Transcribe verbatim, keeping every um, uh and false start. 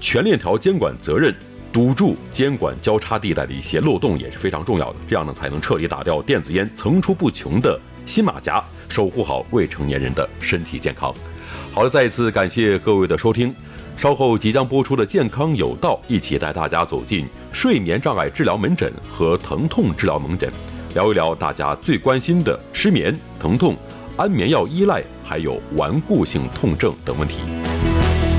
全链条监管责任，堵住监管交叉地带的一些漏洞也是非常重要的，这样呢才能彻底打掉电子烟层出不穷的新马甲，守护好未成年人的身体健康。好了，再一次感谢各位的收听。稍后即将播出的健康有道，一起带大家走进睡眠障碍治疗门诊和疼痛治疗门诊，聊一聊大家最关心的失眠、疼痛、安眠药依赖，还有顽固性痛症等问题。